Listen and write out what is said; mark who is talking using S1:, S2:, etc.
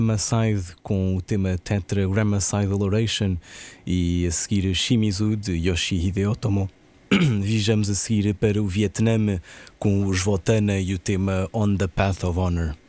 S1: Side com o tema Tetragrammacidal Oration e a seguir Shimizu de Yoshihide Otomo. Viajamos a seguir para o Vietnã com os Votana e o tema On the Path of Honor.